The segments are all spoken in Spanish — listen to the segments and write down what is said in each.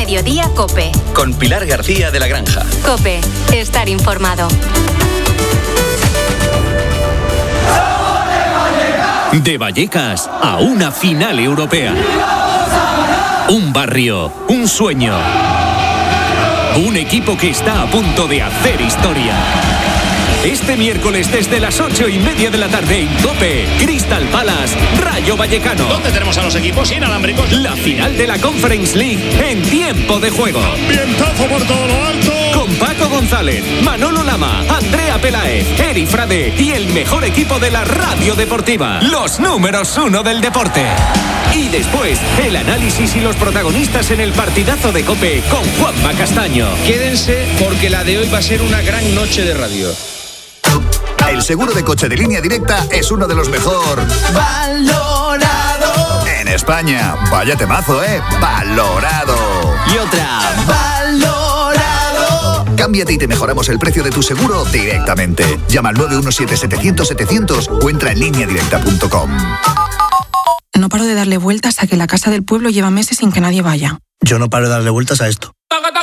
Mediodía COPE. Con Pilar García de la Granja. COPE. Estar informado. De Vallecas a una final europea. Un barrio, un sueño. Un equipo que está a punto de hacer historia. Este miércoles desde las 8:30 de la tarde en COPE, Crystal Palace, Rayo Vallecano. ¿Dónde tenemos a los equipos inalámbricos? La final de la Conference League en tiempo de juego. Ambientazo por todo lo alto. Con Paco González, Manolo Lama, Andrea Peláez, Eri Frade y el mejor equipo de la radio deportiva. Los números 1 del deporte. Y después, el análisis y los protagonistas en el partidazo de COPE con Juanma Castaño. Quédense porque la de hoy va a ser una gran noche de radio. El seguro de coche de Línea Directa es uno de los mejor valorado en España. Vaya temazo, valorado. Y otra, valorado. Cámbiate y te mejoramos el precio de tu seguro directamente. Llama al 917-700-700 o entra en lineadirecta.com. No paro de darle vueltas a que la casa del pueblo lleva meses sin que nadie vaya. Yo no paro de darle vueltas a esto.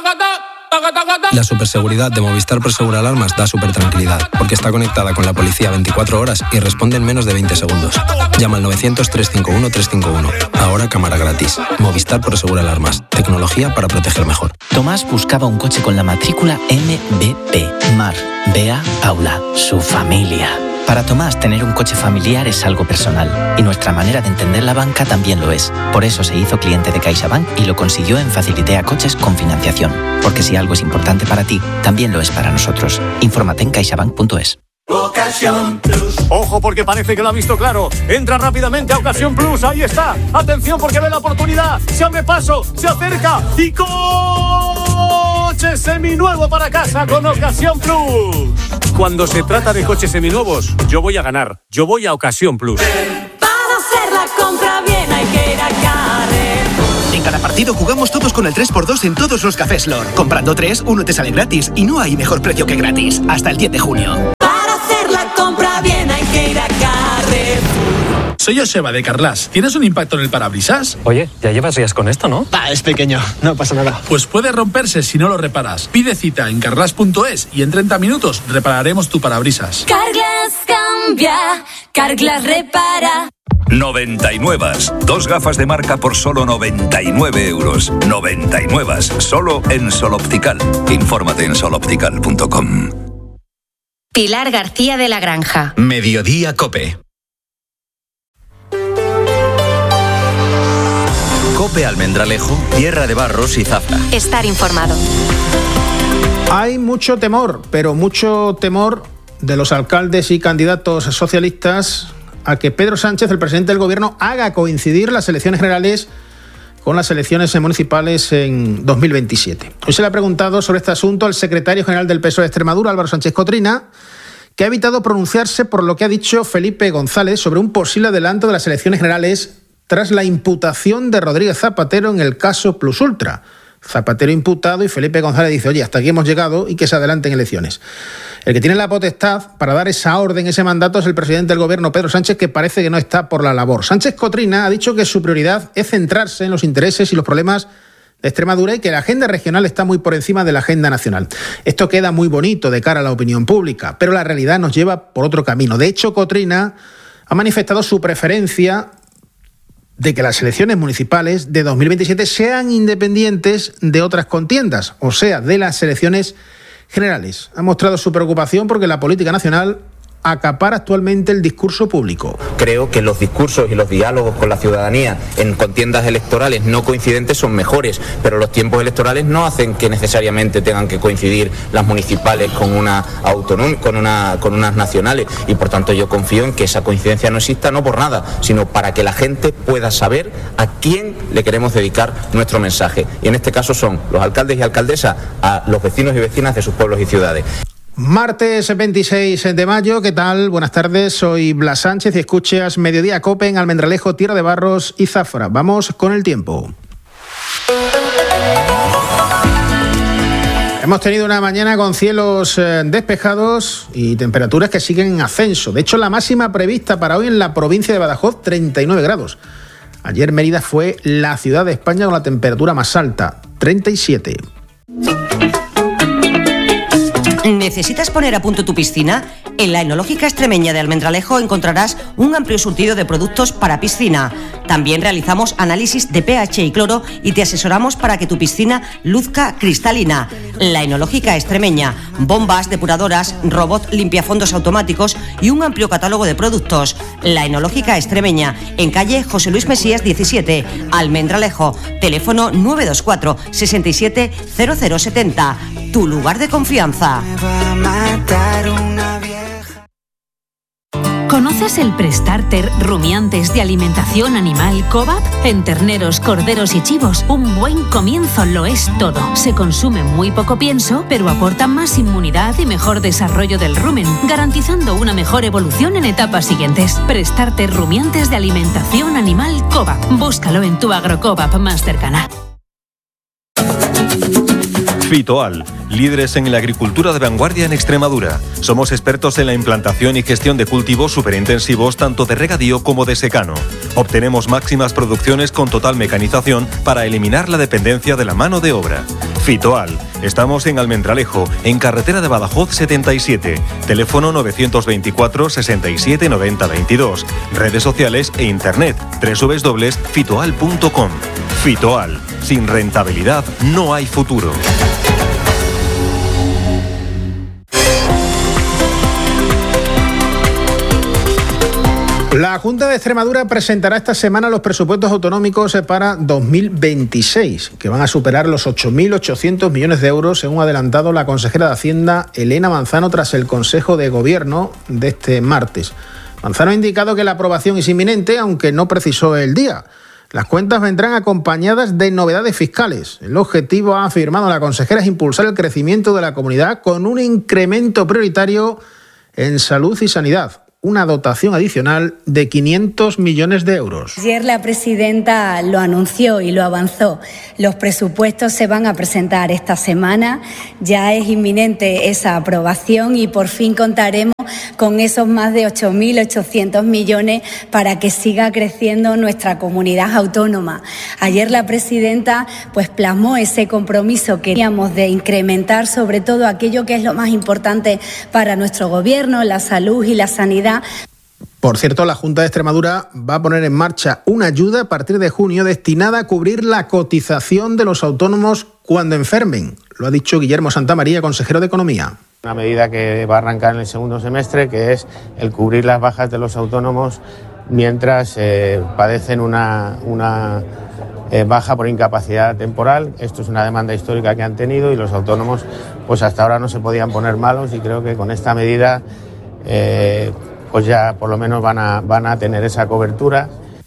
La superseguridad de Movistar Prosegur Alarmas da supertranquilidad, porque está conectada con la policía 24 horas y responde en menos de 20 segundos. Llama al 900-351-351. Ahora cámara gratis. Movistar Prosegur Alarmas. Tecnología para proteger mejor. Tomás buscaba un coche con la matrícula MBP. Mar, Bea, Paula, su familia. Para Tomás, tener un coche familiar es algo personal, y nuestra manera de entender la banca también lo es. Por eso se hizo cliente de CaixaBank y lo consiguió en Facilitea Coches con financiación. Porque si algo es importante para ti, también lo es para nosotros. Infórmate en caixabank.es. Ocasión Plus. Ojo, porque parece que lo ha visto claro. Entra rápidamente a Ocasión Plus. Ahí está. Atención, porque ve la oportunidad. Se abre paso, se acerca y coche seminuevo para casa con Ocasión Plus. Cuando se trata de coches seminuevos, yo voy a ganar. Yo voy a Ocasión Plus. Para hacer la compra bien hay que ir a Carrefour. En cada partido jugamos todos con el 3x2 en todos los cafés Lor. Comprando 3, uno te sale gratis y no hay mejor precio que gratis. Hasta el 10 de junio. Compra bien, hay que ir a Carrefour. Soy Joseba de Carglass. ¿Tienes un impacto en el parabrisas? Oye, ya llevas días con esto, ¿no? Es pequeño, no pasa nada. Pues puede romperse si no lo reparas. Pide cita en carglass.es y en 30 minutos repararemos tu parabrisas. Carglass cambia, Carglass repara. 99. 2 gafas de marca por solo 99 euros. 99. Solo en Sol Optical. Infórmate en soloptical.com. Pilar García de la Granja. Mediodía COPE. COPE Almendralejo, Tierra de Barros y Zafra. Estar informado. Hay mucho temor, pero mucho temor de los alcaldes y candidatos socialistas a que Pedro Sánchez, el presidente del gobierno, haga coincidir las elecciones generales con las elecciones municipales en 2027. Hoy se le ha preguntado sobre este asunto al secretario general del PSOE de Extremadura, Álvaro Sánchez Cotrina, que ha evitado pronunciarse por lo que ha dicho Felipe González sobre un posible adelanto de las elecciones generales tras la imputación de Rodríguez Zapatero en el caso Plus Ultra. Zapatero imputado y Felipe González dice, oye, hasta aquí hemos llegado y que se adelanten elecciones. El que tiene la potestad para dar esa orden, ese mandato, es el presidente del gobierno, Pedro Sánchez, que parece que no está por la labor. Sánchez Cotrina ha dicho que su prioridad es centrarse en los intereses y los problemas de Extremadura y que la agenda regional está muy por encima de la agenda nacional. Esto queda muy bonito de cara a la opinión pública, pero la realidad nos lleva por otro camino. De hecho, Cotrina ha manifestado su preferencia de que las elecciones municipales de 2027 sean independientes de otras contiendas, o sea, de las elecciones generales. Ha mostrado su preocupación porque la política nacional acapara actualmente el discurso público. Creo que los discursos y los diálogos con la ciudadanía en contiendas electorales no coincidentes son mejores, pero los tiempos electorales no hacen que necesariamente tengan que coincidir las municipales con una con unas nacionales, y por tanto yo confío en que esa coincidencia no exista, no por nada, sino para que la gente pueda saber a quién le queremos dedicar nuestro mensaje, y en este caso son los alcaldes y alcaldesas a los vecinos y vecinas de sus pueblos y ciudades. Martes 26 de mayo, ¿qué tal? Buenas tardes, soy Blas Sánchez y escuchas Mediodía COPE en Almendralejo, Tierra de Barros y Zafra. Vamos con el tiempo. Hemos tenido una mañana con cielos despejados y temperaturas que siguen en ascenso. De hecho, la máxima prevista para hoy en la provincia de Badajoz, 39 grados. Ayer Mérida fue la ciudad de España con la temperatura más alta, 37. ¿Necesitas poner a punto tu piscina? En la Enológica Extremeña de Almendralejo encontrarás un amplio surtido de productos para piscina. También realizamos análisis de pH y cloro y te asesoramos para que tu piscina luzca cristalina. La Enológica Extremeña, bombas, depuradoras, robot limpiafondos automáticos y un amplio catálogo de productos. La Enológica Extremeña, en calle José Luis Mesías 17, Almendralejo, teléfono 924 67 0070. Tu lugar de confianza. ¿Conoces el Prestarter rumiantes de alimentación animal Cobap? En terneros, corderos y chivos, un buen comienzo lo es todo. Se consume muy poco pienso, pero aporta más inmunidad y mejor desarrollo del rumen, garantizando una mejor evolución en etapas siguientes. Prestarter rumiantes de alimentación animal Cobap. Búscalo en tu Agrocobap más cercana. Fitoal, líderes en la agricultura de vanguardia en Extremadura. Somos expertos en la implantación y gestión de cultivos superintensivos tanto de regadío como de secano. Obtenemos máximas producciones con total mecanización para eliminar la dependencia de la mano de obra. Fitoal, estamos en Almendralejo, en carretera de Badajoz 77, teléfono 924 67 90 22, redes sociales e internet www.fitoal.com. Fitoal, sin rentabilidad no hay futuro. La Junta de Extremadura presentará esta semana los presupuestos autonómicos para 2026, que van a superar los 8.800 millones de euros, según ha adelantado la consejera de Hacienda, Elena Manzano, tras el Consejo de Gobierno de este martes. Manzano ha indicado que la aprobación es inminente, aunque no precisó el día. Las cuentas vendrán acompañadas de novedades fiscales. El objetivo, ha afirmado la consejera, es impulsar el crecimiento de la comunidad con un incremento prioritario en salud y sanidad. Una dotación adicional de 500 millones de euros. Ayer la presidenta lo anunció y lo avanzó. Los presupuestos se van a presentar esta semana. Ya es inminente esa aprobación y por fin contaremos con esos más de 8.800 millones para que siga creciendo nuestra comunidad autónoma. Ayer la presidenta plasmó ese compromiso que teníamos de incrementar sobre todo aquello que es lo más importante para nuestro gobierno, la salud y la sanidad. Por cierto, la Junta de Extremadura va a poner en marcha una ayuda a partir de junio destinada a cubrir la cotización de los autónomos cuando enfermen. Lo ha dicho Guillermo Santamaría, consejero de Economía. Una medida que va a arrancar en el segundo semestre, que es el cubrir las bajas de los autónomos mientras padecen una baja por incapacidad temporal. Esto es una demanda histórica que han tenido y los autónomos hasta ahora no se podían poner malos, y creo que con esta medida ya por lo menos van a tener esa cobertura.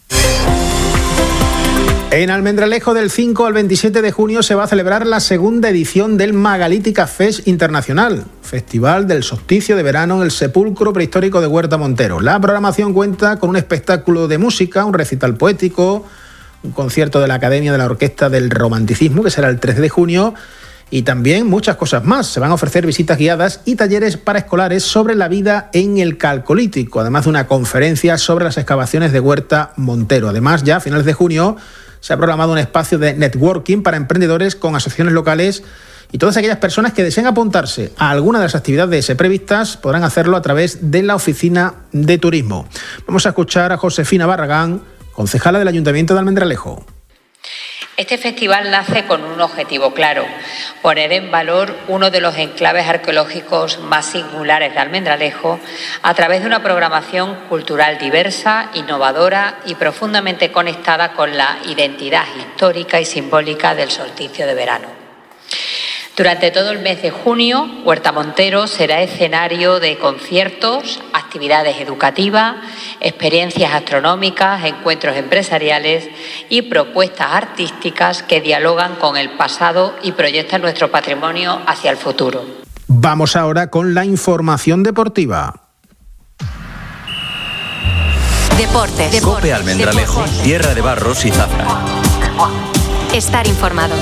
En Almendralejo, del 5 al 27 de junio se va a celebrar la segunda edición del Magalítica Fest Internacional, festival del solsticio de verano en el sepulcro prehistórico de Huerta Montero. La programación cuenta con un espectáculo de música, un recital poético, un concierto de la Academia de la Orquesta del Romanticismo, que será el 13 de junio, y también muchas cosas más. Se van a ofrecer visitas guiadas y talleres para escolares sobre la vida en el Calcolítico, además de una conferencia sobre las excavaciones de Huerta Montero. Además, ya a finales de junio se ha programado un espacio de networking para emprendedores con asociaciones locales, y todas aquellas personas que deseen apuntarse a alguna de las actividades previstas podrán hacerlo a través de la Oficina de Turismo. Vamos a escuchar a Josefina Barragán, concejala del Ayuntamiento de Almendralejo. Este festival nace con un objetivo claro: poner en valor uno de los enclaves arqueológicos más singulares de Almendralejo a través de una programación cultural diversa, innovadora y profundamente conectada con la identidad histórica y simbólica del solsticio de verano. Durante todo el mes de junio, Huerta Montero será escenario de conciertos, actividades educativas, experiencias astronómicas, encuentros empresariales y propuestas artísticas que dialogan con el pasado y proyectan nuestro patrimonio hacia el futuro. Vamos ahora con la información deportiva. Deportes. COPE Almendralejo, tierra de barros y zafra. Estar informado.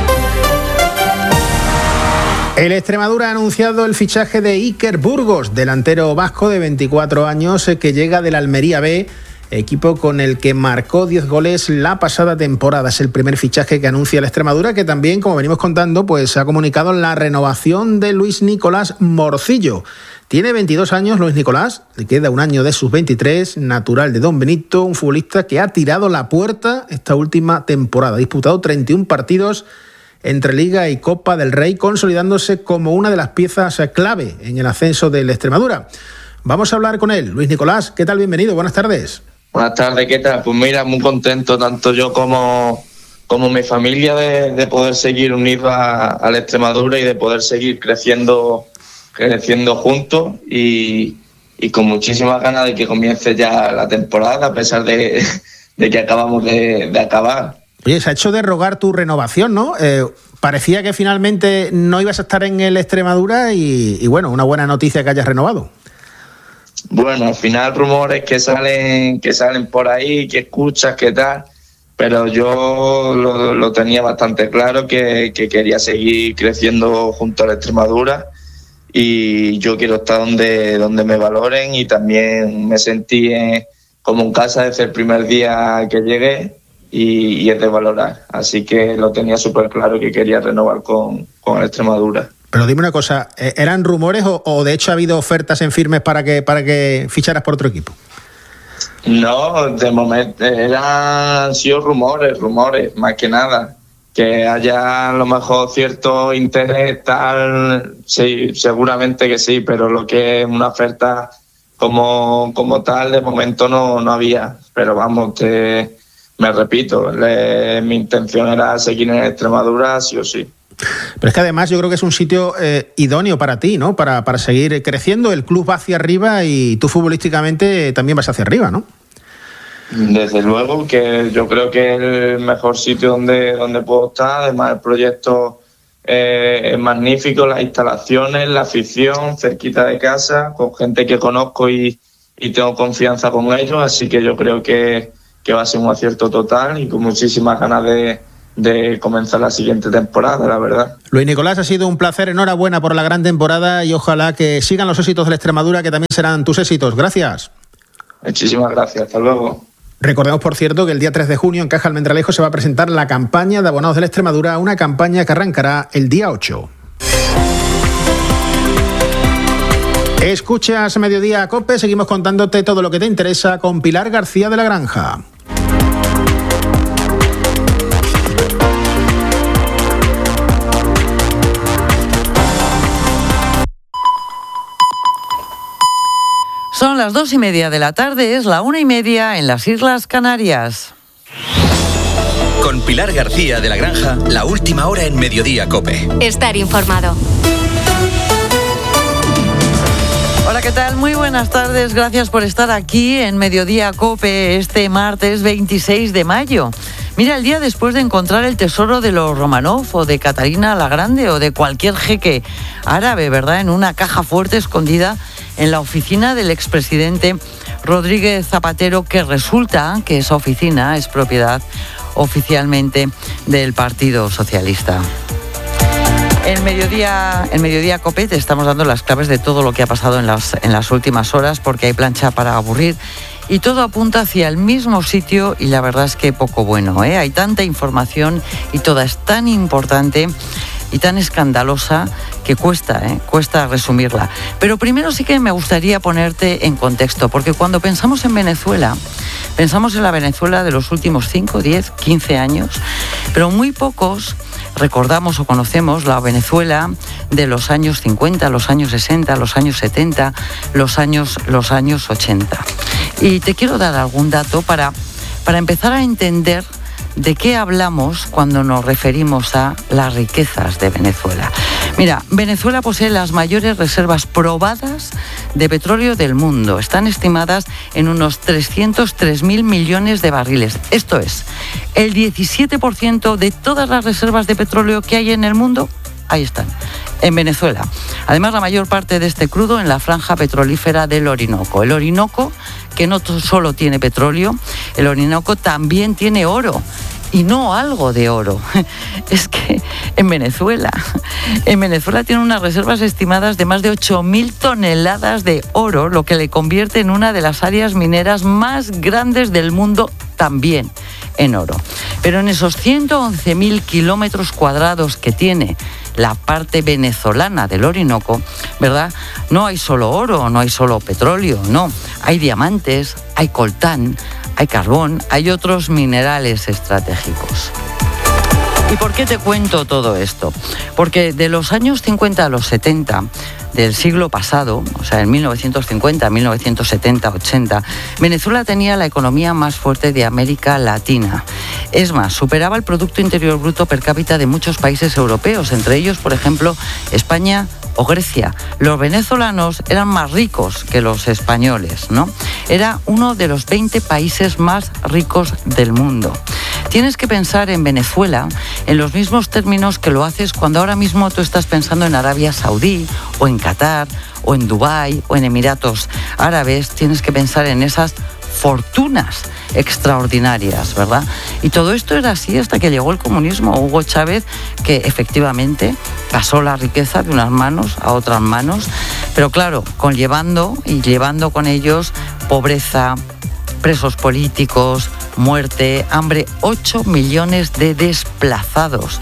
El Extremadura ha anunciado el fichaje de Iker Burgos, delantero vasco de 24 años que llega del Almería B, equipo con el que marcó 10 goles la pasada temporada. Es el primer fichaje que anuncia la Extremadura, que también, como venimos contando, pues ha comunicado la renovación de Luis Nicolás Morcillo. Tiene 22 años Luis Nicolás, le queda un año de sus 23, natural de Don Benito, un futbolista que ha tirado la puerta esta última temporada. Ha disputado 31 partidos entre Liga y Copa del Rey, consolidándose como una de las piezas clave en el ascenso de la Extremadura. Vamos a hablar con él. Luis Nicolás, ¿qué tal? Bienvenido, buenas tardes. Buenas tardes, ¿qué tal? Pues mira, muy contento, tanto yo como mi familia, de poder seguir unidos a la Extremadura y de poder seguir creciendo juntos y con muchísimas ganas de que comience ya la temporada, a pesar de que acabamos de acabar. Oye, se ha hecho de rogar tu renovación, ¿no? Parecía que finalmente no ibas a estar en el Extremadura y bueno, una buena noticia que hayas renovado. Bueno, al final rumores que salen por ahí, que escuchas, que tal, pero yo lo tenía bastante claro que quería seguir creciendo junto a la Extremadura y yo quiero estar donde me valoren, y también me sentí como en casa desde el primer día que llegué. Y es de valorar, así que lo tenía súper claro que quería renovar con el Extremadura. Pero dime una cosa, ¿eran rumores o de hecho ha habido ofertas en firmes para que ficharas por otro equipo? No, de momento han sido rumores, más que nada. Que haya a lo mejor cierto interés, tal, sí, seguramente que sí, pero lo que es una oferta como tal, de momento no había. Pero vamos, me repito, mi intención era seguir en Extremadura sí o sí. Pero es que además yo creo que es un sitio idóneo para ti, ¿no? Para seguir creciendo. El club va hacia arriba y tú futbolísticamente también vas hacia arriba, ¿no? Desde luego, que yo creo que es el mejor sitio donde puedo estar. Además, el proyecto es magnífico, las instalaciones, la afición, cerquita de casa, con gente que conozco y tengo confianza con ellos, así que yo creo que va a ser un acierto total y con muchísimas ganas de comenzar la siguiente temporada, la verdad. Luis Nicolás, ha sido un placer, enhorabuena por la gran temporada y ojalá que sigan los éxitos de la Extremadura, que también serán tus éxitos. Gracias. Muchísimas gracias, hasta luego. Recordemos, por cierto, que el día 3 de junio en Caja Almendralejo se va a presentar la campaña de abonados de la Extremadura, una campaña que arrancará el día 8. Escuchas Mediodía COPE, seguimos contándote todo lo que te interesa con Pilar García de la Granja. Son las 2:30 de la tarde, es la 1:30 en las Islas Canarias. Con Pilar García de la Granja, la última hora en Mediodía COPE. Estar informado. Hola, ¿qué tal? Muy buenas tardes, gracias por estar aquí en Mediodía COPE este martes 26 de mayo. Mira, el día después de encontrar el tesoro de los Romanov o de Catalina la Grande o de cualquier jeque árabe, ¿verdad?, en una caja fuerte escondida en la oficina del expresidente Rodríguez Zapatero, que resulta que esa oficina es propiedad oficialmente del Partido Socialista. En Mediodía COPE te estamos dando las claves de todo lo que ha pasado en las últimas horas, porque hay plancha para aburrir y todo apunta hacia el mismo sitio y la verdad es que poco bueno, ¿eh? Hay tanta información y toda es tan importante y tan escandalosa que cuesta resumirla. Pero primero sí que me gustaría ponerte en contexto, porque cuando pensamos en Venezuela, pensamos en la Venezuela de los últimos 5, 10, 15 años, pero muy pocos recordamos o conocemos la Venezuela de los años 50, los años 60, los años 70, los años 80. Y te quiero dar algún dato para empezar a entender de qué hablamos cuando nos referimos a las riquezas de Venezuela. Mira, Venezuela posee las mayores reservas probadas de petróleo del mundo. Están estimadas en unos 303.000 millones de barriles. Esto es, el 17% de todas las reservas de petróleo que hay en el mundo, ahí están, en Venezuela. Además, la mayor parte de este crudo en la franja petrolífera del Orinoco. El Orinoco, que no solo tiene petróleo, el Orinoco también tiene oro. y no algo de oro. Es que en Venezuela tiene unas reservas estimadas de más de 8.000 toneladas de oro, lo que le convierte en una de las áreas mineras más grandes del mundo también en oro. Pero en esos 111.000 kilómetros cuadrados que tiene la parte venezolana del Orinoco, ¿verdad? No hay solo oro, no hay solo petróleo, no. Hay diamantes, hay coltán, hay carbón, hay otros minerales estratégicos. ¿Y por qué te cuento todo esto? Porque de los años 50 a los 70 del siglo pasado, o sea, en 1950, 1970, 80, Venezuela tenía la economía más fuerte de América Latina. Es más, superaba el Producto Interior Bruto per cápita de muchos países europeos, entre ellos, por ejemplo, España o Grecia. Los venezolanos eran más ricos que los españoles, ¿no? Era uno de los 20 países más ricos del mundo. Tienes que pensar en Venezuela en los mismos términos que lo haces cuando ahora mismo tú estás pensando en Arabia Saudí o en Qatar o en Dubái o en Emiratos Árabes. Tienes que pensar en esas fortunas extraordinarias, ¿verdad? Y todo esto era así hasta que llegó el comunismo. Hugo Chávez, que efectivamente pasó la riqueza de unas manos a otras manos, pero claro, llevando con ellos pobreza, presos políticos, muerte, hambre, 8 millones de desplazados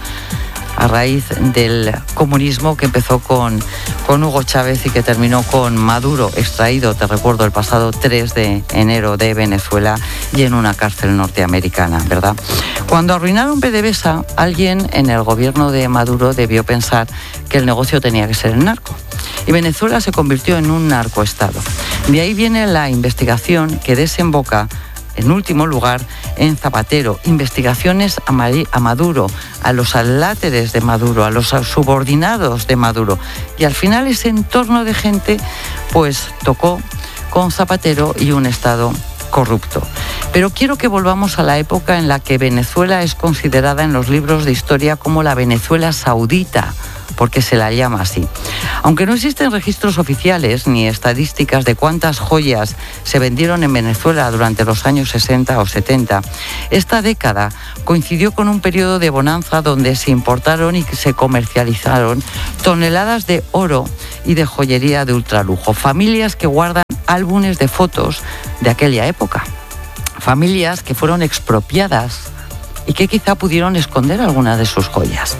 a raíz del comunismo que empezó con Hugo Chávez y que terminó con Maduro, extraído, te recuerdo, el pasado 3 de enero de Venezuela y en una cárcel norteamericana, ¿verdad? Cuando arruinaron PDVSA, alguien en el gobierno de Maduro debió pensar que el negocio tenía que ser el narco. Y Venezuela se convirtió en un narcoestado. De ahí viene la investigación que desemboca, en último lugar, en Zapatero, investigaciones a Maduro, a los aláteres de Maduro, a los subordinados de Maduro. Y al final ese entorno de gente, pues tocó con Zapatero y un Estado corrupto. Pero quiero que volvamos a la época en la que Venezuela es considerada en los libros de historia como la Venezuela saudita, porque se la llama así. Aunque no existen registros oficiales ni estadísticas de cuántas joyas se vendieron en Venezuela durante los años 60 o 70, esta década coincidió con un periodo de bonanza donde se importaron y se comercializaron toneladas de oro y de joyería de ultralujo. Familias que guardan álbumes de fotos de aquella época. Familias que fueron expropiadas y que quizá pudieron esconder algunas de sus joyas.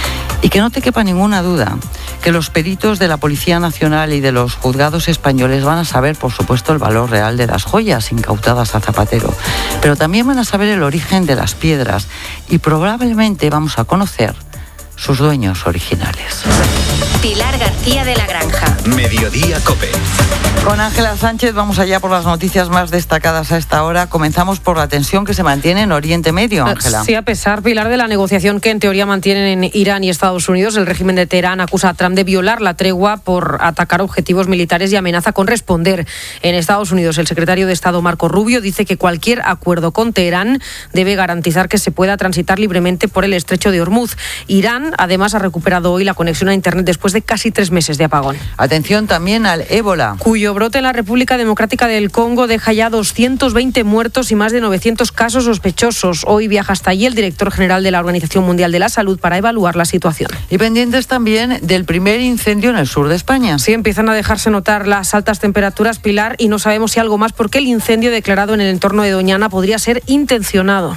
Y que no te quepa ninguna duda que los peritos de la Policía Nacional y de los juzgados españoles van a saber, por supuesto, el valor real de las joyas incautadas a Zapatero, pero también van a saber el origen de las piedras y probablemente vamos a conocer sus dueños originales. Pilar García de la Granja. Mediodía COPE. Con Ángela Sánchez vamos allá por las noticias más destacadas a esta hora. Comenzamos por la tensión que se mantiene en Oriente Medio, Ángela. Sí, a pesar, Pilar, de la negociación que en teoría mantienen en Irán y Estados Unidos, el régimen de Teherán acusa a Trump de violar la tregua por atacar objetivos militares y amenaza con responder. En Estados Unidos, el secretario de Estado Marco Rubio dice que cualquier acuerdo con Teherán debe garantizar que se pueda transitar libremente por el estrecho de Hormuz. Irán, además, ha recuperado hoy la conexión a Internet después de casi 3 meses de apagón. Atención también al ébola, cuyo brote en la República Democrática del Congo deja ya 220 muertos y más de 900 casos sospechosos. Hoy viaja hasta allí el director general de la Organización Mundial de la Salud para evaluar la situación. Y pendientes también del primer incendio en el sur de España. Sí, empiezan a dejarse notar las altas temperaturas, Pilar, y no sabemos si algo más porque el incendio declarado en el entorno de Doñana podría ser intencionado.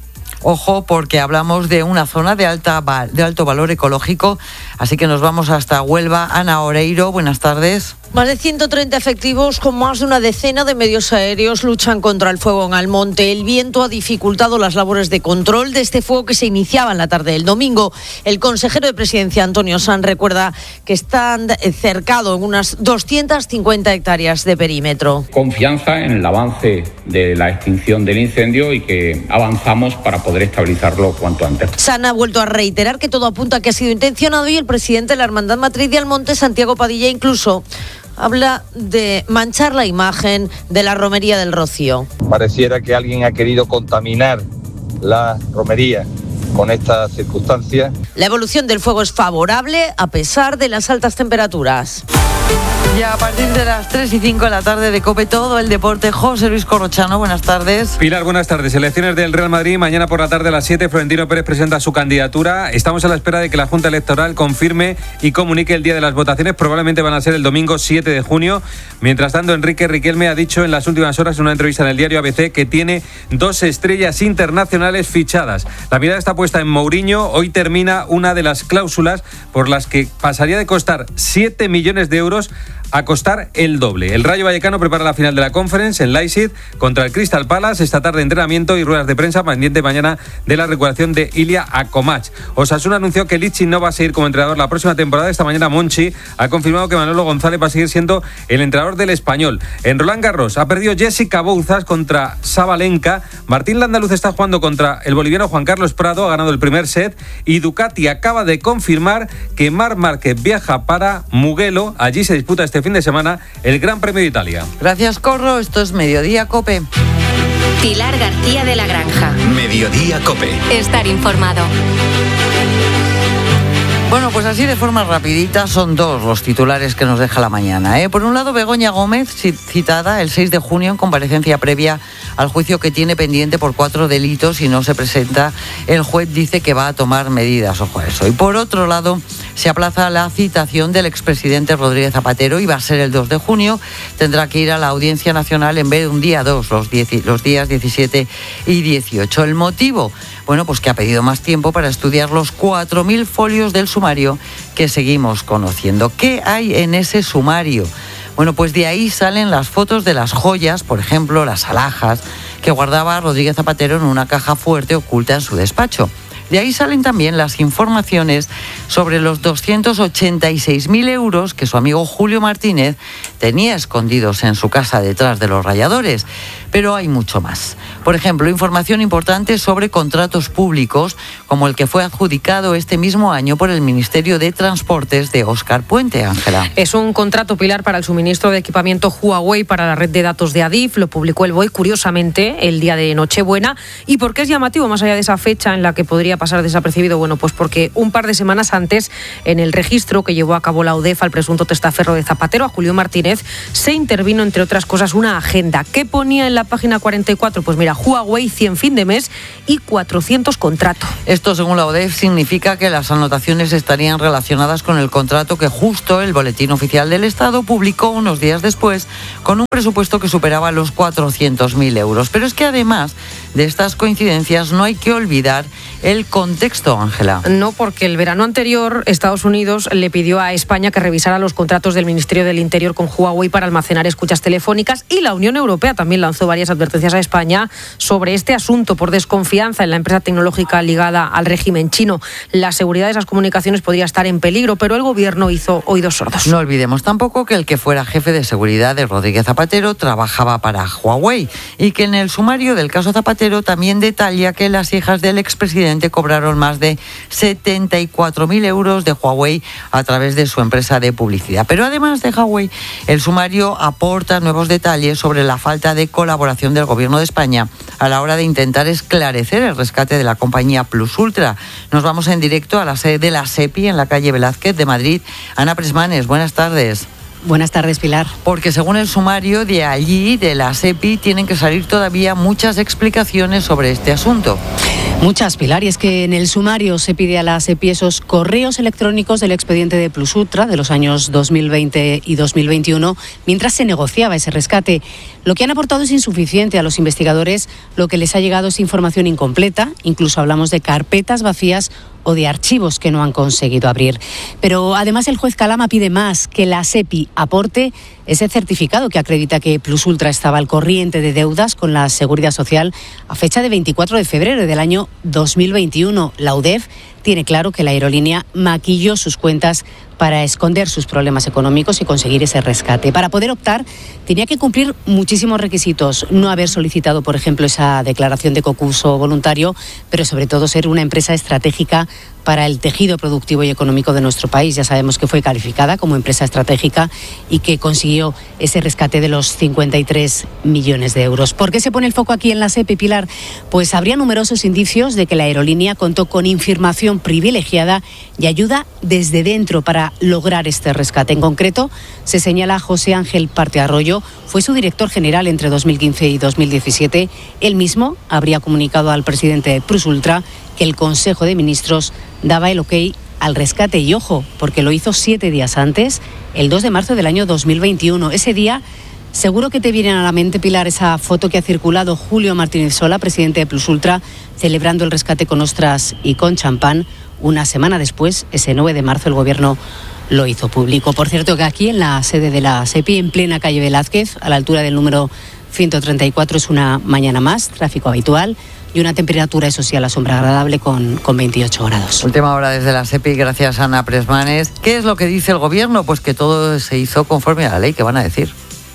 Ojo, porque hablamos de una zona de alto valor ecológico, así que nos vamos hasta Huelva. Ana Oreiro, buenas tardes. Más de 130 efectivos con más de una decena de medios aéreos luchan contra el fuego en Almonte. El viento ha dificultado las labores de control de este fuego que se iniciaba en la tarde del domingo. El consejero de Presidencia, Antonio Sanz, recuerda que están cercados en unas 250 hectáreas de perímetro. Confianza en el avance de la extinción del incendio y que avanzamos para poder estabilizarlo cuanto antes. Sanz ha vuelto a reiterar que todo apunta a que ha sido intencionado y el presidente de la Hermandad Matriz de Almonte, Santiago Padilla, incluso habla de manchar la imagen de la romería del Rocío. Pareciera que alguien ha querido contaminar la romería con estas circunstancias. La evolución del fuego es favorable a pesar de las altas temperaturas. Y a partir de las 3 y 5 de la tarde de COPE, todo el deporte. José Luis Corrochano, buenas tardes. Pilar, buenas tardes. Elecciones del Real Madrid. Mañana por la tarde a las 7, Florentino Pérez presenta su candidatura. Estamos a la espera de que la Junta Electoral confirme y comunique el día de las votaciones. Probablemente van a ser el domingo 7 de junio. Mientras tanto, Enrique Riquelme ha dicho en las últimas horas en una entrevista en el diario ABC que tiene 2 estrellas internacionales fichadas. La mirada está puesta en Mourinho. Hoy termina una de las cláusulas por las que pasaría de costar 7 millones de euros a costar el doble. El Rayo Vallecano prepara la final de la Conference en Leipzig contra el Crystal Palace. Esta tarde entrenamiento y ruedas de prensa pendiente mañana de la recuperación de Ilya Akomach. Osasuna anunció que Lichi no va a seguir como entrenador la próxima temporada. Esta mañana Monchi ha confirmado que Manolo González va a seguir siendo el entrenador del Español. En Roland Garros ha perdido Jessica Bouzas contra Sabalenka. Martín Landaluz está jugando contra el boliviano Juan Carlos Prado, ha ganado el primer set, y Ducati acaba de confirmar que Marc Márquez viaja para Mugello. Allí se disputa este fin de semana el Gran Premio de Italia. Gracias, Corro. Esto es Mediodía COPE. Pilar García de la Granja. Mediodía COPE. Estar informado. Bueno, pues así de forma rapidita son 2 los titulares que nos deja la mañana. Por un lado, Begoña Gómez, citada el 6 de junio en comparecencia previa al juicio que tiene pendiente por 4 delitos y no se presenta. El juez dice que va a tomar medidas, ojo a eso. Y por otro lado, se aplaza la citación del expresidente Rodríguez Zapatero y va a ser el 2 de junio. Tendrá que ir a la Audiencia Nacional en vez de un día 2, los días 17 y 18. ¿El motivo? Bueno, pues que ha pedido más tiempo para estudiar los 4.000 folios del sumario que seguimos conociendo. ¿Qué hay en ese sumario? Bueno, pues de ahí salen las fotos de las joyas, por ejemplo, las alhajas, que guardaba Rodríguez Zapatero en una caja fuerte oculta en su despacho. De ahí salen también las informaciones sobre los 286.000 euros que su amigo Julio Martínez tenía escondidos en su casa detrás de los ralladores. Pero hay mucho más. Por ejemplo, información importante sobre contratos públicos, como el que fue adjudicado este mismo año por el Ministerio de Transportes de Óscar Puente, Ángela. Es un contrato, Pilar, para el suministro de equipamiento Huawei para la red de datos de Adif. Lo publicó el BOE, curiosamente, el día de Nochebuena. ¿Y por qué es llamativo, más allá de esa fecha en la que podría pasar desapercibido? Bueno, pues porque un par de semanas antes, en el registro que llevó a cabo la UDEF al presunto testaferro de Zapatero, a Julio Martínez, se intervino, entre otras cosas, una agenda. ¿Qué ponía en la página 44? Pues mira, Huawei 100 fin de mes y 400 contrato. Esto, según la UDEF, significa que las anotaciones estarían relacionadas con el contrato que justo el Boletín Oficial del Estado publicó unos días después, con un presupuesto que superaba los 400.000 euros. Pero es que además de estas coincidencias no hay que olvidar el contexto, Ángela. No, porque el verano anterior Estados Unidos le pidió a España que revisara los contratos del Ministerio del Interior con Huawei para almacenar escuchas telefónicas, y la Unión Europea también lanzó varias advertencias a España sobre este asunto por desconfianza en la empresa tecnológica ligada al régimen chino. La seguridad de esas comunicaciones podría estar en peligro, pero el gobierno hizo oídos sordos. No olvidemos tampoco que el que fuera jefe de seguridad de Rodríguez Zapatero trabajaba para Huawei y que en el sumario del caso Zapatero también detalla que las hijas del expresidente cobraron más de 74.000 euros de Huawei a través de su empresa de publicidad. Pero además de Huawei, el sumario aporta nuevos detalles sobre la falta de colaboración del Gobierno de España a la hora de intentar esclarecer el rescate de la compañía Plus Ultra. Nos vamos en directo a la sede de la SEPI en la calle Velázquez de Madrid. Ana Presmanes, buenas tardes. Buenas tardes, Pilar. Porque según el sumario de allí, de la SEPI, tienen que salir todavía muchas explicaciones sobre este asunto. Muchas, Pilar, y es que en el sumario se pide a la SEPI esos correos electrónicos del expediente de Plus Ultra de los años 2020 y 2021, mientras se negociaba ese rescate. Lo que han aportado es insuficiente a los investigadores. Lo que les ha llegado es información incompleta, incluso hablamos de carpetas vacías o de archivos que no han conseguido abrir. Pero además el juez Calama pide más, que la SEPI aporte ese certificado que acredita que Plus Ultra estaba al corriente de deudas con la Seguridad Social a fecha de 24 de febrero del año 2021. La UDEF tiene claro que la aerolínea maquilló sus cuentas para esconder sus problemas económicos y conseguir ese rescate. Para poder optar, tenía que cumplir muchísimos requisitos. No haber solicitado, por ejemplo, esa declaración de concurso voluntario, pero sobre todo ser una empresa estratégica para el tejido productivo y económico de nuestro país. Ya sabemos que fue calificada como empresa estratégica y que consiguió ese rescate de los 53 millones de euros. ¿Por qué se pone el foco aquí en la SEPI, Pilar? Pues habría numerosos indicios de que la aerolínea contó con información privilegiada y ayuda desde dentro para para lograr este rescate. En concreto, se señala a José Ángel Partearroyo, fue su director general entre 2015 y 2017. Él mismo habría comunicado al presidente de Prusultra que el Consejo de Ministros daba el ok al rescate. Y ojo, porque lo hizo 7 días antes, el 2 de marzo del año 2021. Ese día, seguro que te viene a la mente, Pilar, esa foto que ha circulado Julio Martínez Sola, presidente de Plusultra, celebrando el rescate con ostras y con champán. Una semana después, ese 9 de marzo, el Gobierno lo hizo público. Por cierto, que aquí en la sede de la SEPI, en plena calle Velázquez, a la altura del número 134, es una mañana más, tráfico habitual y una temperatura, eso sí, a la sombra agradable con 28 grados. Última hora desde la SEPI, gracias Ana Presmanes. ¿Qué es lo que dice el Gobierno? Pues que todo se hizo conforme a la ley. ¿Qué van a decir?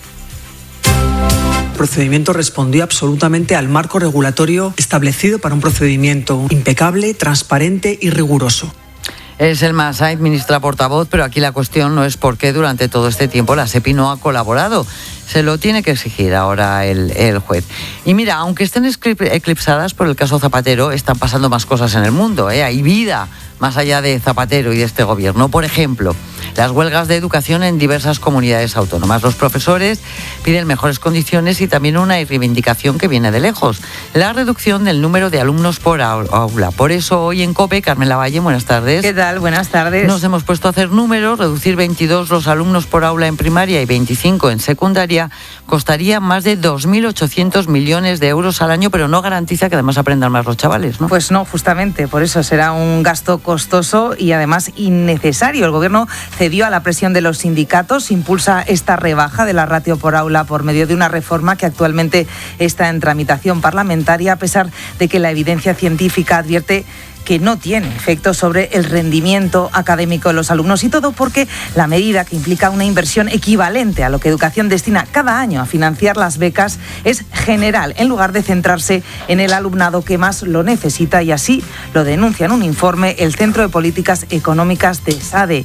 El procedimiento respondió absolutamente al marco regulatorio establecido para un procedimiento impecable, transparente y riguroso. Es Selma Sainz, ministra portavoz, pero aquí la cuestión no es por qué durante todo este tiempo la SEPI no ha colaborado. Se lo tiene que exigir ahora el juez. Y mira, aunque estén eclipsadas por el caso Zapatero, están pasando más cosas en el mundo, ¿eh? Hay vida más allá de Zapatero y de este gobierno. Por ejemplo, las huelgas de educación en diversas comunidades autónomas. Los profesores piden mejores condiciones y también una reivindicación que viene de lejos: la reducción del número de alumnos por aula. Por eso hoy en COPE, Carmen Lavalle, buenas tardes. ¿Qué tal? Buenas tardes. Nos hemos puesto a hacer números. Reducir 22 los alumnos por aula en primaria y 25 en secundaria costaría más de 2.800 millones de euros al año, pero no garantiza que además aprendan más los chavales, ¿no? Pues no, justamente, por eso será un gasto costoso y además innecesario. El Gobierno cedió a la presión de los sindicatos, impulsa esta rebaja de la ratio por aula por medio de una reforma que actualmente está en tramitación parlamentaria, a pesar de que la evidencia científica advierte que no tiene efecto sobre el rendimiento académico de los alumnos, y todo porque la medida, que implica una inversión equivalente a lo que Educación destina cada año a financiar las becas, es general, en lugar de centrarse en el alumnado que más lo necesita, y así lo denuncia en un informe el Centro de Políticas Económicas de SADE.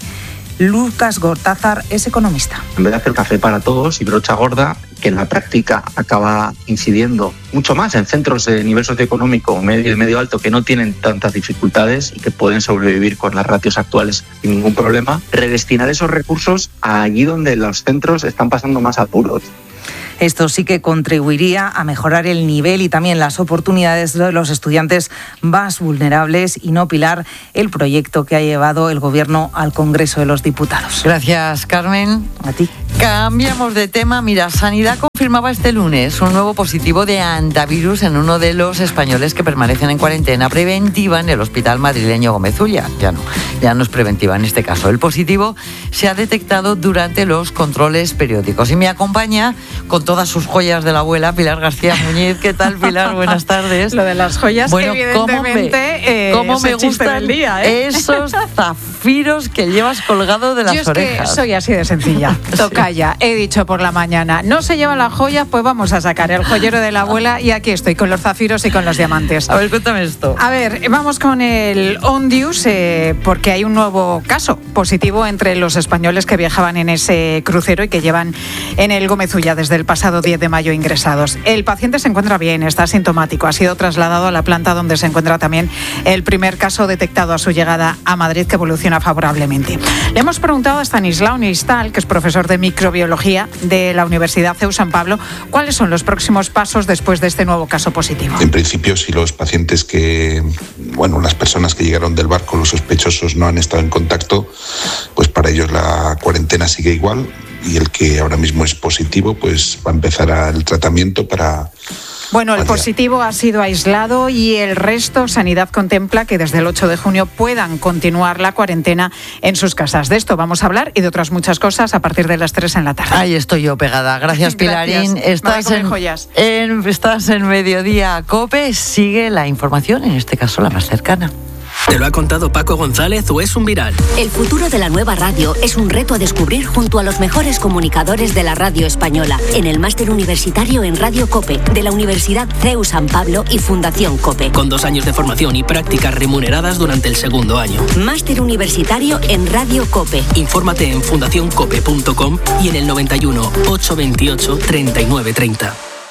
Lucas Gortázar es economista. En vez de hacer café para todos y brocha gorda, que en la práctica acaba incidiendo mucho más en centros de nivel socioeconómico medio y medio alto que no tienen tantas dificultades y que pueden sobrevivir con las ratios actuales sin ningún problema, redestinar esos recursos allí donde los centros están pasando más apuros. Esto sí que contribuiría a mejorar el nivel y también las oportunidades de los estudiantes más vulnerables, y no, Pilar, el proyecto que ha llevado el Gobierno al Congreso de los Diputados. Gracias, Carmen. A ti. Cambiamos de tema. Mira, Sanidad confirmaba este lunes un nuevo positivo de hantavirus en uno de los españoles que permanecen en cuarentena preventiva en el hospital madrileño Gómez Ulla. Ya no es preventiva en este caso. El positivo se ha detectado durante los controles periódicos. Y me acompaña con todas sus joyas de la abuela, Pilar García Muñiz. ¿Qué tal, Pilar? Buenas tardes. Lo de las joyas, bueno, evidentemente, ¿cómo me gustan del día, esos zafiros que llevas colgado de las orejas? Yo es que soy así de sencilla. Tocaya, he dicho por la mañana, no se llevan las joyas, pues vamos a sacar el joyero de la abuela, y aquí estoy con los zafiros y con los diamantes. A ver, cuéntame esto. A ver, vamos con el Ondius, porque hay un nuevo caso positivo entre los españoles que viajaban en ese crucero y que llevan en el Gómez Ulla desde el pasado 10 de mayo ingresados. El paciente se encuentra bien, está asintomático, ha sido trasladado a la planta donde se encuentra también el primer caso detectado a su llegada a Madrid, que evoluciona favorablemente. Le hemos preguntado a Estanislao Nistal, que es profesor de microbiología de la Universidad CEU San Pablo, cuáles son los próximos pasos después de este nuevo caso positivo. En principio, si los pacientes las personas que llegaron del barco, los sospechosos, no han estado en contacto, pues para ellos la cuarentena sigue igual, y el que ahora mismo es positivo pues va a empezar el tratamiento para... Bueno, el positivo ha sido aislado y el resto, Sanidad contempla que desde el 8 de junio puedan continuar la cuarentena en sus casas. De esto vamos a hablar y de otras muchas cosas a partir de las 3 en la tarde. Ahí estoy yo pegada. Gracias, Pilarín. Gracias. Estás en Mediodía COPE. Sigue la información, en este caso la más cercana. ¿Te lo ha contado Paco González o es un viral? El futuro de la nueva radio es un reto a descubrir junto a los mejores comunicadores de la radio española, en el máster universitario en Radio COPE de la Universidad CEU San Pablo y Fundación COPE. Con 2 años de formación y prácticas remuneradas durante el segundo año. Máster universitario en Radio COPE. Infórmate en fundacioncope.com y en el 91 828 3930.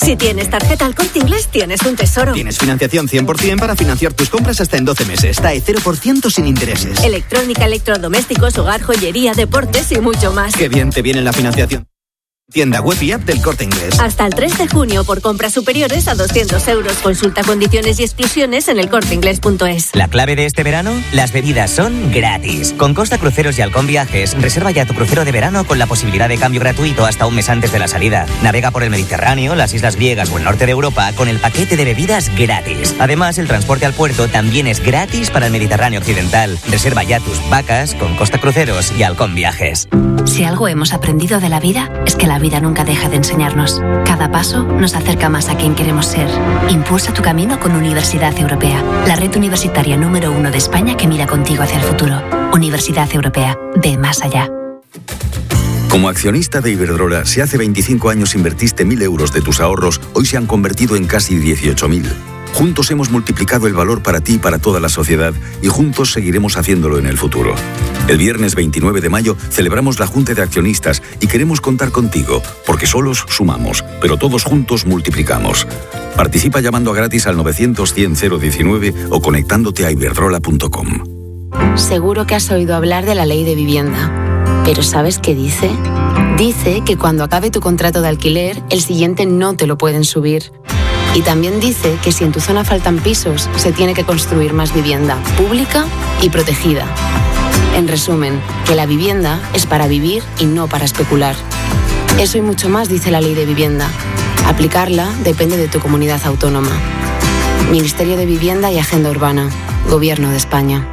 Si tienes tarjeta Al Corte Inglés, tienes un tesoro. Tienes financiación 100% para financiar tus compras hasta en 12 meses. TAE 0% sin intereses. Electrónica, electrodomésticos, hogar, joyería, deportes y mucho más. Qué bien te viene la financiación. Tienda web y app del Corte Inglés. Hasta el 3 de junio por compras superiores a 200 euros. Consulta condiciones y exclusiones en elcorteinglés.es. La clave de este verano, las bebidas son gratis. Con Costa Cruceros y Halcón Viajes, reserva ya tu crucero de verano con la posibilidad de cambio gratuito hasta un mes antes de la salida. Navega por el Mediterráneo, las islas griegas o el norte de Europa con el paquete de bebidas gratis. Además, el transporte al puerto también es gratis para el Mediterráneo occidental. Reserva ya tus vacas con Costa Cruceros y Halcón Viajes. Si algo hemos aprendido de la vida, es que la vida nunca deja de enseñarnos. Cada paso nos acerca más a quien queremos ser. Impulsa tu camino con Universidad Europea, la red universitaria número 1 de España que mira contigo hacia el futuro. Universidad Europea, ve más allá. Como accionista de Iberdrola, si hace 25 años invertiste 1.000 euros de tus ahorros, hoy se han convertido en casi 18.000. Juntos hemos multiplicado el valor para ti y para toda la sociedad y juntos seguiremos haciéndolo en el futuro. El viernes 29 de mayo celebramos la Junta de Accionistas y queremos contar contigo, porque solos sumamos, pero todos juntos multiplicamos. Participa llamando a gratis al 900-100-019 o conectándote a iberdrola.com. Seguro que has oído hablar de la ley de vivienda. ¿Pero sabes qué dice? Dice que cuando acabe tu contrato de alquiler, el siguiente no te lo pueden subir. Y también dice que si en tu zona faltan pisos, se tiene que construir más vivienda pública y protegida. En resumen, que la vivienda es para vivir y no para especular. Eso y mucho más dice la Ley de Vivienda. Aplicarla depende de tu comunidad autónoma. Ministerio de Vivienda y Agenda Urbana. Gobierno de España.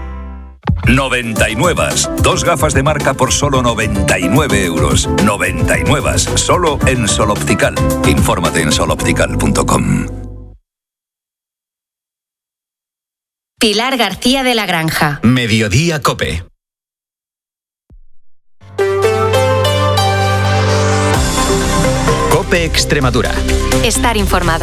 99. 2 gafas de marca por solo 99 euros. 99. Solo en Sol Optical. Infórmate en soloptical.com. Pilar García de la Granja. Mediodía COPE. COPE Extremadura. Estar informado.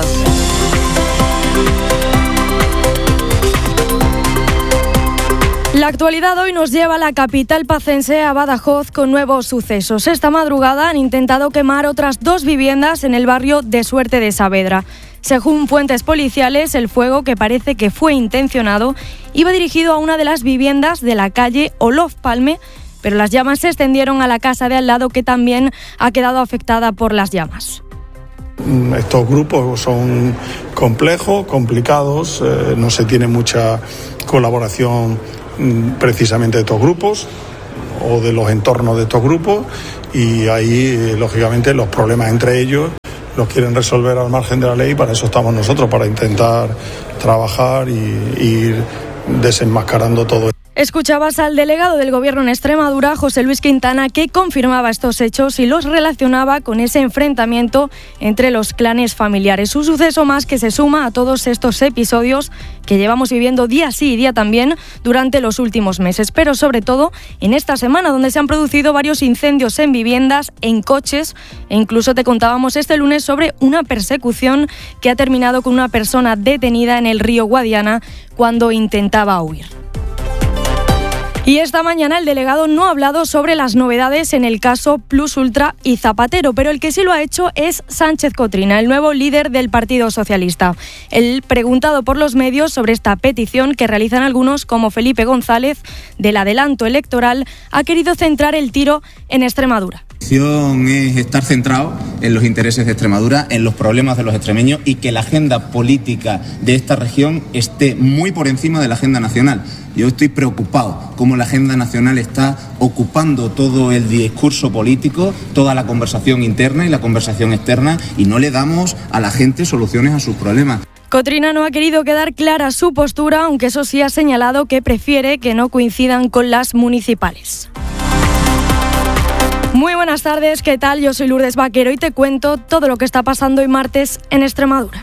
La actualidad hoy nos lleva a la capital pacense, a Badajoz, con nuevos sucesos. Esta madrugada han intentado quemar otras 2 viviendas en el barrio de Suerte de Saavedra. Según fuentes policiales, el fuego, que parece que fue intencionado, iba dirigido a una de las viviendas de la calle Olof Palme, pero las llamas se extendieron a la casa de al lado, que también ha quedado afectada por las llamas. Estos grupos son complejos, complicados, no se tiene mucha colaboración precisamente de estos grupos o de los entornos de estos grupos, y ahí lógicamente los problemas entre ellos los quieren resolver al margen de la ley. Para eso estamos nosotros, para intentar trabajar y ir desenmascarando todo esto. Escuchabas al delegado del Gobierno en Extremadura, José Luis Quintana, que confirmaba estos hechos y los relacionaba con ese enfrentamiento entre los clanes familiares. Un suceso más que se suma a todos estos episodios que llevamos viviendo día sí y día también durante los últimos meses, pero sobre todo en esta semana, donde se han producido varios incendios en viviendas, en coches, e incluso te contábamos este lunes sobre una persecución que ha terminado con una persona detenida en el río Guadiana cuando intentaba huir. Y esta mañana el delegado no ha hablado sobre las novedades en el caso Plus Ultra y Zapatero, pero el que sí lo ha hecho es Sánchez Cotrina, el nuevo líder del Partido Socialista. Él, preguntado por los medios sobre esta petición que realizan algunos, como Felipe González, del adelanto electoral, ha querido centrar el tiro en Extremadura. La intención es estar centrado en los intereses de Extremadura, en los problemas de los extremeños, y que la agenda política de esta región esté muy por encima de la agenda nacional. Yo estoy preocupado cómo la agenda nacional está ocupando todo el discurso político, toda la conversación interna y la conversación externa, y no le damos a la gente soluciones a sus problemas. Cotrina no ha querido quedar clara su postura, aunque eso sí ha señalado que prefiere que no coincidan con las municipales. Muy buenas tardes, ¿qué tal? Yo soy Lourdes Vaquero y te cuento todo lo que está pasando hoy martes en Extremadura.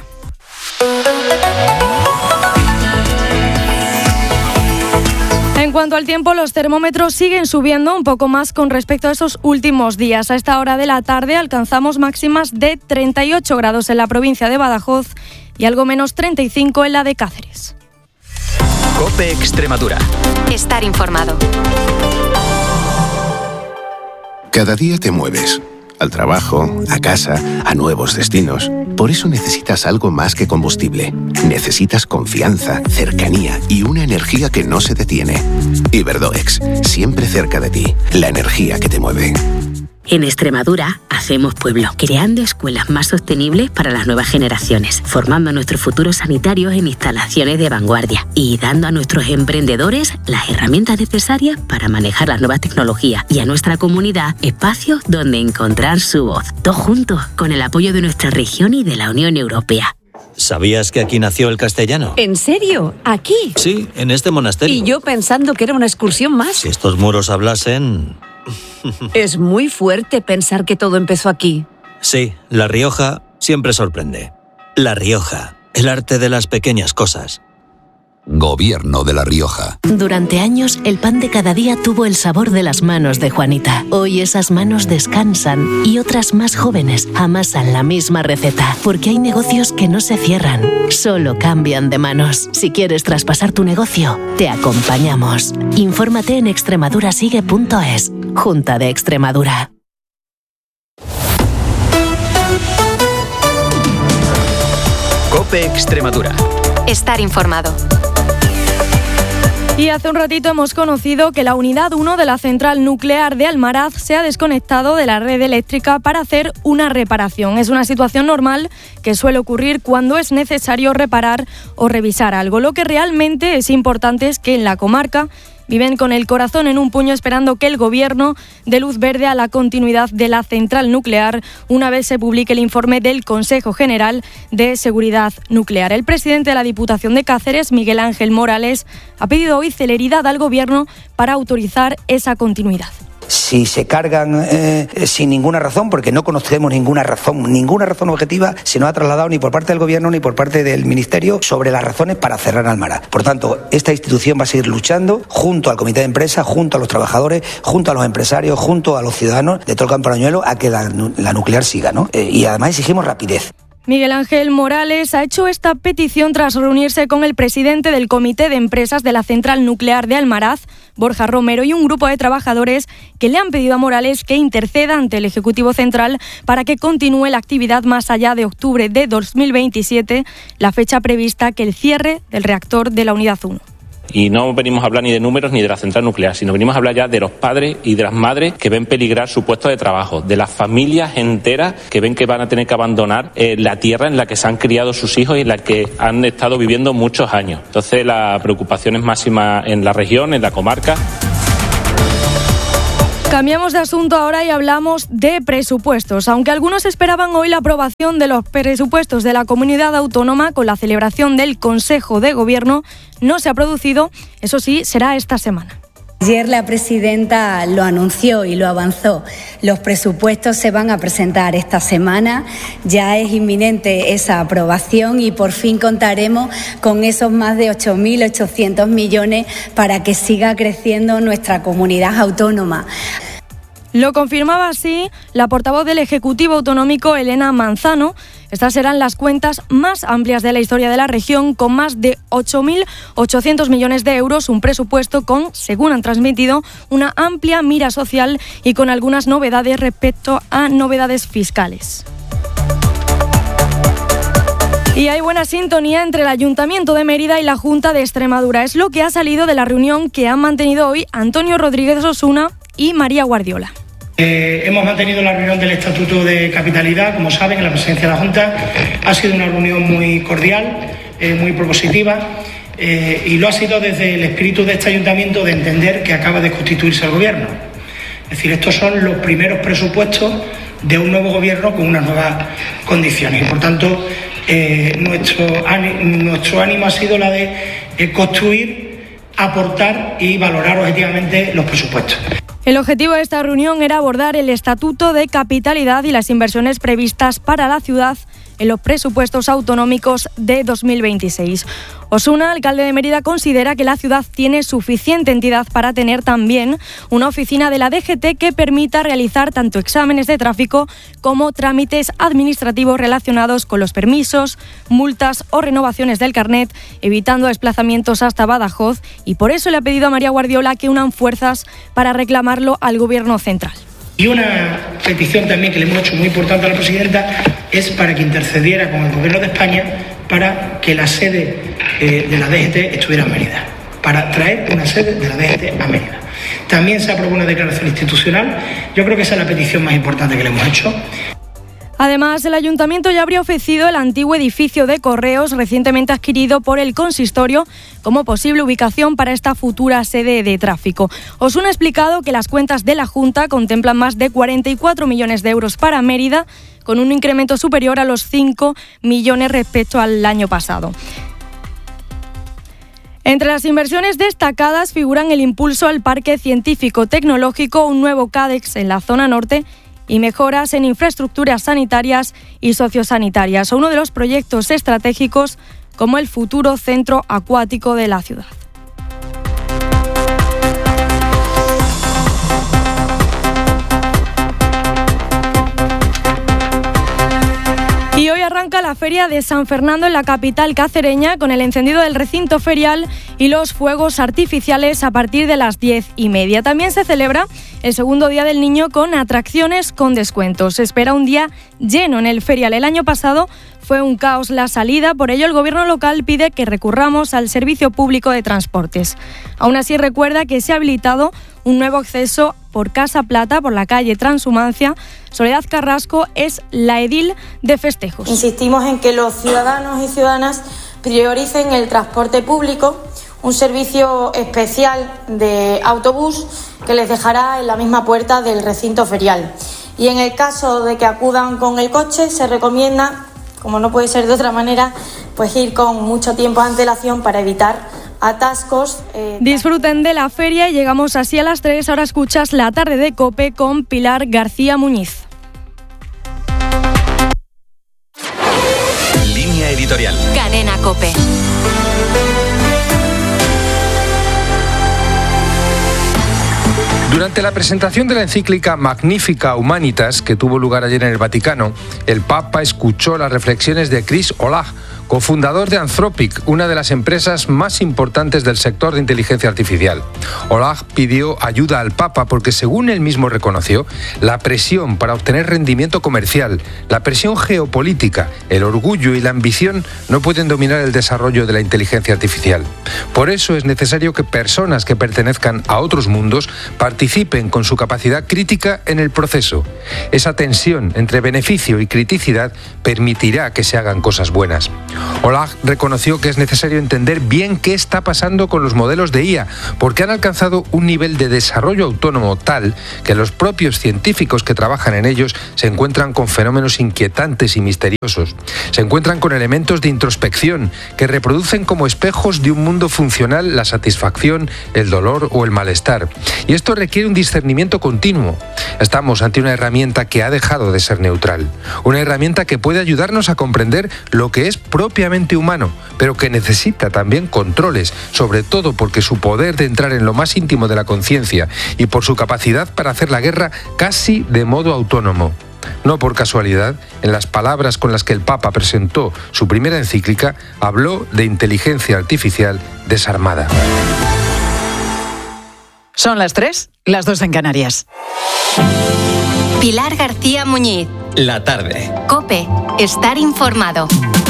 En cuanto al tiempo, los termómetros siguen subiendo un poco más con respecto a esos últimos días. A esta hora de la tarde alcanzamos máximas de 38 grados en la provincia de Badajoz y algo menos 35 en la de Cáceres. COPE Extremadura. Estar informado. Cada día te mueves. al trabajo, a casa, a nuevos destinos. Por eso necesitas algo más que combustible. Necesitas confianza, cercanía y una energía que no se detiene. Iberdoex, siempre cerca de ti. La energía que te mueve. En Extremadura hacemos pueblo, creando escuelas más sostenibles para las nuevas generaciones, formando a nuestros futuros sanitarios en instalaciones de vanguardia y dando a nuestros emprendedores las herramientas necesarias para manejar las nuevas tecnologías y a nuestra comunidad espacios donde encontrar su voz. Todos juntos, con el apoyo de nuestra región y de la Unión Europea. ¿Sabías que aquí nació el castellano? ¿En serio? ¿Aquí? Sí, en este monasterio. Y yo pensando que era una excursión más. Si estos muros hablasen... Es muy fuerte pensar que todo empezó aquí. Sí, La Rioja siempre sorprende. La Rioja, el arte de las pequeñas cosas. Gobierno de La Rioja. Durante años, el pan de cada día tuvo el sabor de las manos de Juanita. Hoy esas manos descansan y otras más jóvenes amasan la misma receta. Porque hay negocios que no se cierran, solo cambian de manos. Si quieres traspasar tu negocio, te acompañamos. Infórmate en extremadurasigue.es. Junta de Extremadura. COPE Extremadura. Estar informado. Y hace un ratito hemos conocido que la unidad 1 de la central nuclear de Almaraz se ha desconectado de la red eléctrica para hacer una reparación. Es una situación normal que suele ocurrir cuando es necesario reparar o revisar algo. Lo que realmente es importante es que en la comarca viven con el corazón en un puño esperando que el Gobierno dé luz verde a la continuidad de la central nuclear una vez se publique el informe del Consejo General de Seguridad Nuclear. El presidente de la Diputación de Cáceres, Miguel Ángel Morales, ha pedido hoy celeridad al Gobierno para autorizar esa continuidad. Si se cargan sin ninguna razón, porque no conocemos ninguna razón objetiva, se nos ha trasladado ni por parte del Gobierno ni por parte del Ministerio sobre las razones para cerrar Almaraz. Por tanto, esta institución va a seguir luchando junto al comité de empresa, junto a los trabajadores, junto a los empresarios, junto a los ciudadanos de todo el Campo Arañuelo a que la nuclear siga, ¿no? Y además exigimos rapidez. Miguel Ángel Morales ha hecho esta petición tras reunirse con el presidente del Comité de Empresas de la Central Nuclear de Almaraz, Borja Romero, y un grupo de trabajadores que le han pedido a Morales que interceda ante el Ejecutivo Central para que continúe la actividad más allá de octubre de 2027, la fecha prevista que el cierre del reactor de la Unidad 1. Y no venimos a hablar ni de números ni de la central nuclear, sino venimos a hablar ya de los padres y de las madres que ven peligrar su puesto de trabajo, de las familias enteras que ven que van a tener que abandonar la tierra en la que se han criado sus hijos y en la que han estado viviendo muchos años. Entonces la preocupación es máxima en la región, en la comarca. Cambiamos de asunto ahora y hablamos de presupuestos. Aunque algunos esperaban hoy la aprobación de los presupuestos de la comunidad autónoma con la celebración del Consejo de Gobierno, no se ha producido. Eso sí, será esta semana. Ayer la presidenta lo anunció y lo avanzó. Los presupuestos se van a presentar esta semana. Ya es inminente esa aprobación y por fin contaremos con esos más de 8.800 millones para que siga creciendo nuestra comunidad autónoma. Lo confirmaba así la portavoz del Ejecutivo Autonómico, Elena Manzano. Estas serán las cuentas más amplias de la historia de la región, con más de 8.800 millones de euros, un presupuesto con, según han transmitido, una amplia mira social y con algunas novedades respecto a novedades fiscales. Y hay buena sintonía entre el Ayuntamiento de Mérida y la Junta de Extremadura. Es lo que ha salido de la reunión que han mantenido hoy Antonio Rodríguez Osuna y María Guardiola. Hemos mantenido la reunión del Estatuto de Capitalidad, como saben, en la presidencia de la Junta. Ha sido una reunión muy cordial, muy propositiva, y lo ha sido desde el espíritu de este ayuntamiento de entender que acaba de constituirse el gobierno. Es decir, estos son los primeros presupuestos de un nuevo gobierno con unas nuevas condiciones. Y por tanto, nuestro ánimo ha sido la de construir, aportar y valorar objetivamente los presupuestos. El objetivo de esta reunión era abordar el Estatuto de Capitalidad y las inversiones previstas para la ciudad en los presupuestos autonómicos de 2026. Osuna, alcalde de Mérida, considera que la ciudad tiene suficiente entidad para tener también una oficina de la DGT que permita realizar tanto exámenes de tráfico como trámites administrativos relacionados con los permisos, multas o renovaciones del carnet, evitando desplazamientos hasta Badajoz, y por eso le ha pedido a María Guardiola que unan fuerzas para reclamarlo al Gobierno central. Y una petición también que le hemos hecho muy importante a la presidenta es para que intercediera con el Gobierno de España para que la sede de la DGT estuviera en Mérida, para traer una sede de la DGT a Mérida. También se aprobó una declaración institucional. Yo creo que esa es la petición más importante que le hemos hecho. Además, el Ayuntamiento ya habría ofrecido el antiguo edificio de Correos recientemente adquirido por el Consistorio como posible ubicación para esta futura sede de tráfico. Osuna ha explicado que las cuentas de la Junta contemplan más de 44 millones de euros para Mérida, con un incremento superior a los 5 millones respecto al año pasado. Entre las inversiones destacadas figuran el impulso al Parque Científico-Tecnológico, un nuevo CADEX en la zona norte y mejoras en infraestructuras sanitarias y sociosanitarias, uno de los proyectos estratégicos como el futuro centro acuático de la ciudad. Y hoy arranca la Feria de San Fernando en la capital cacereña con el encendido del recinto ferial y los fuegos artificiales a partir de las 10:30. También se celebra el segundo Día del Niño con atracciones con descuentos. Se espera un día lleno en el ferial. El año pasado fue un caos la salida, por ello el gobierno local pide que recurramos al servicio público de transportes. Aún así recuerda que se ha habilitado un nuevo acceso por Casa Plata, por la calle Transhumancia. Soledad Carrasco es la edil de festejos. Insistimos en que los ciudadanos y ciudadanas prioricen el transporte público, un servicio especial de autobús que les dejará en la misma puerta del recinto ferial. Y en el caso de que acudan con el coche, se recomienda, como no puede ser de otra manera, pues ir con mucho tiempo de antelación para evitar atascos. Disfruten de la feria y llegamos así a las 3. Ahora escuchas La Tarde de COPE con Pilar García Muñiz. Línea editorial. Cadena COPE. Durante la presentación de la encíclica Magnificat Humanitas, que tuvo lugar ayer en el Vaticano, el Papa escuchó las reflexiones de Chris Olah, cofundador de Anthropic, una de las empresas más importantes del sector de inteligencia artificial. Olah pidió ayuda al Papa porque, según él mismo reconoció, la presión para obtener rendimiento comercial, la presión geopolítica, el orgullo y la ambición no pueden dominar el desarrollo de la inteligencia artificial. Por eso es necesario que personas que pertenezcan a otros mundos participen con su capacidad crítica en el proceso. Esa tensión entre beneficio y criticidad permitirá que se hagan cosas buenas. Olah reconoció que es necesario entender bien qué está pasando con los modelos de IA, porque han alcanzado un nivel de desarrollo autónomo tal que los propios científicos que trabajan en ellos se encuentran con fenómenos inquietantes y misteriosos. Se encuentran con elementos de introspección que reproducen como espejos de un mundo funcional la satisfacción, el dolor o el malestar. Y esto requiere un discernimiento continuo. Estamos ante una herramienta que ha dejado de ser neutral, una herramienta que puede ayudarnos a comprender lo que es propiamente humano, pero que necesita también controles, sobre todo porque su poder de entrar en lo más íntimo de la conciencia y por su capacidad para hacer la guerra casi de modo autónomo. No por casualidad, en las palabras con las que el Papa presentó su primera encíclica, habló de inteligencia artificial desarmada. Son las 3, las 2 en Canarias. Pilar García Muñiz. La tarde. COPE. Estar informado.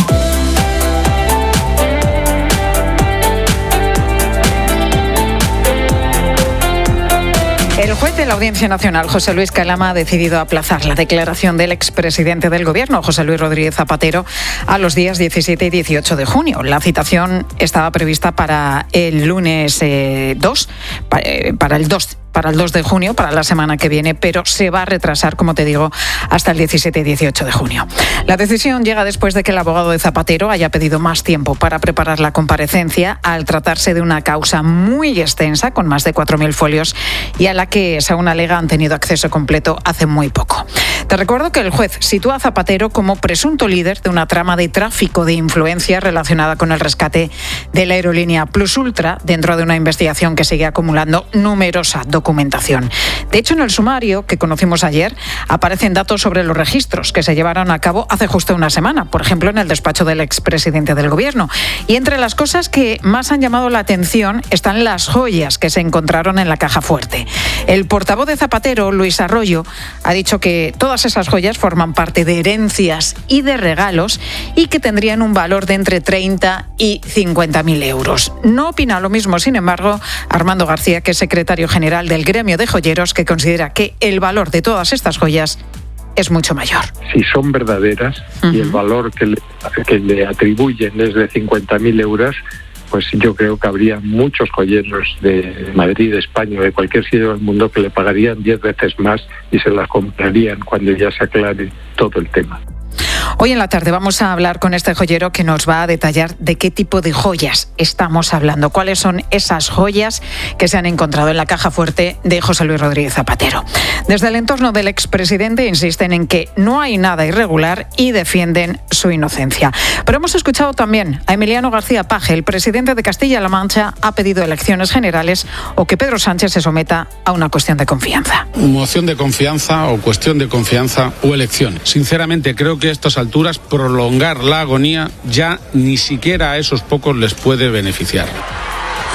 El juez de la Audiencia Nacional, José Luis Calama, ha decidido aplazar la declaración del expresidente del Gobierno, José Luis Rodríguez Zapatero, a los días 17 y 18 de junio. La citación estaba prevista para el lunes 2, para el 2 de junio, para la semana que viene, pero se va a retrasar, como te digo, hasta el 17 y 18 de junio. La decisión llega después de que el abogado de Zapatero haya pedido más tiempo para preparar la comparecencia, al tratarse de una causa muy extensa, con más de 4.000 folios, y a la que, según alega, han tenido acceso completo hace muy poco. Te recuerdo que el juez sitúa a Zapatero como presunto líder de una trama de tráfico de influencia relacionada con el rescate de la aerolínea Plus Ultra, dentro de una investigación que sigue acumulando numerosa documentación. De hecho, en el sumario que conocimos ayer aparecen datos sobre los registros que se llevaron a cabo hace justo una semana, por ejemplo, en el despacho del expresidente del Gobierno. Y entre las cosas que más han llamado la atención están las joyas que se encontraron en la caja fuerte. El portavoz de Zapatero, Luis Arroyo, ha dicho que todas esas joyas forman parte de herencias y de regalos y que tendrían un valor de entre 30 y 50.000 euros. No opina lo mismo, sin embargo, Armando García, que es secretario general del gremio de joyeros, que considera que el valor de todas estas joyas es mucho mayor. Si son verdaderas y el valor que le atribuyen es de 50.000 euros, pues yo creo que habría muchos joyeros de Madrid, de España o de cualquier sitio del mundo que le pagarían 10 veces más y se las comprarían cuando ya se aclare todo el tema. Hoy en la tarde vamos a hablar con este joyero que nos va a detallar de qué tipo de joyas estamos hablando, cuáles son esas joyas que se han encontrado en la caja fuerte de José Luis Rodríguez Zapatero. Desde el entorno del expresidente insisten en que no hay nada irregular y defienden su inocencia. Pero hemos escuchado también a Emiliano García Paje, el presidente de Castilla-La Mancha, ha pedido elecciones generales o que Pedro Sánchez se someta a una cuestión de confianza. Moción de confianza o cuestión de confianza o elecciones. Sinceramente creo que a estas alturas prolongar la agonía ya ni siquiera a esos pocos les puede beneficiar.